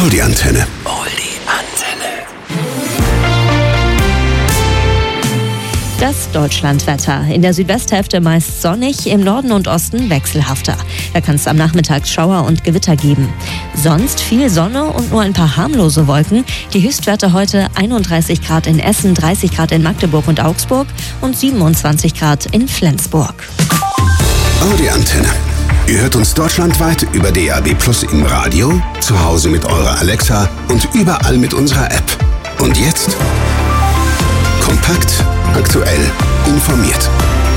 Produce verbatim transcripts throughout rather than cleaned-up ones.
Oldie-Antenne. Oldie-Antenne. Das Deutschlandwetter. In der Südwesthälfte meist sonnig, im Norden und Osten wechselhafter. Da kann es am Nachmittag Schauer und Gewitter geben. Sonst viel Sonne und nur ein paar harmlose Wolken. Die Höchstwerte heute einunddreißig Grad in Essen, dreißig Grad in Magdeburg und Augsburg und siebenundzwanzig Grad in Flensburg. Oldie-Antenne. Ihr hört uns deutschlandweit über D A B Plus im Radio, zu Hause mit eurer Alexa und überall mit unserer App. Und jetzt kompakt, aktuell, informiert.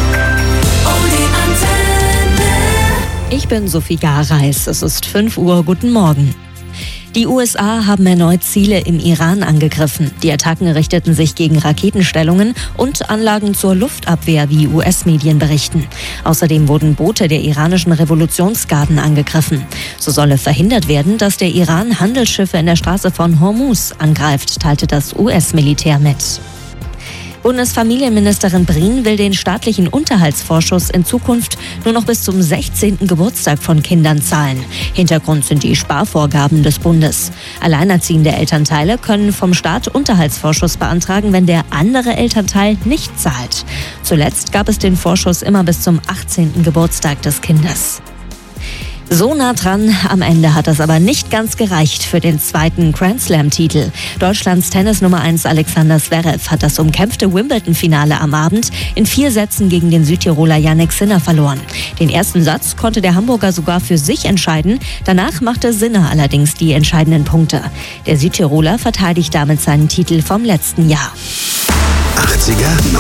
Ich bin Sophie Gareis. Es ist fünf Uhr. Guten Morgen. Die U S A haben erneut Ziele im Iran angegriffen. Die Attacken richteten sich gegen Raketenstellungen und Anlagen zur Luftabwehr, wie U S-Medien berichten. Außerdem wurden Boote der iranischen Revolutionsgarden angegriffen. So solle verhindert werden, dass der Iran Handelsschiffe in der Straße von Hormuz angreift, teilte das U S-Militär mit. Bundesfamilienministerin Brien will den staatlichen Unterhaltsvorschuss in Zukunft nur noch bis zum sechzehnten Geburtstag von Kindern zahlen. Hintergrund sind die Sparvorgaben des Bundes. Alleinerziehende Elternteile können vom Staat Unterhaltsvorschuss beantragen, wenn der andere Elternteil nicht zahlt. Zuletzt gab es den Vorschuss immer bis zum achtzehnten Geburtstag des Kindes. So nah dran, am Ende hat das aber nicht ganz gereicht für den zweiten Grand-Slam-Titel. Deutschlands Tennis-Nummer eins Alexander Zverev hat das umkämpfte Wimbledon-Finale am Abend in vier Sätzen gegen den Südtiroler Jannik Sinner verloren. Den ersten Satz konnte der Hamburger sogar für sich entscheiden. Danach machte Sinner allerdings die entscheidenden Punkte. Der Südtiroler verteidigt damit seinen Titel vom letzten Jahr. achtziger